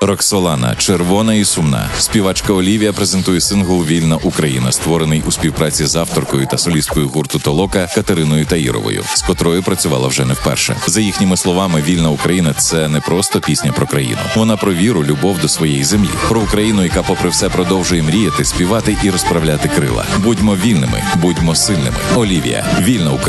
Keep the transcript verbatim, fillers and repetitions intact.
Роксолана – червона і сумна. Співачка Олівія презентує сингл «Вільна Україна», створений у співпраці з авторкою та солісткою гурту «Толока» Катериною Таїровою, з котрою працювала вже не вперше. За їхніми словами, «Вільна Україна» – це не просто пісня про країну. Вона про віру, любов до своєї землі. Про Україну, яка попри все продовжує мріяти, співати і розправляти крила. Будьмо вільними, будьмо сильними. Олівія. «Вільна Україна».